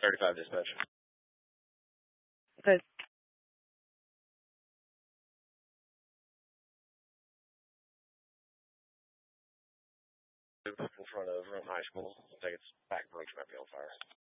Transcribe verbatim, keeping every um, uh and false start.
thirty-five dispatch. Okay. In front of Rome High School. I think it's back roads might be on fire.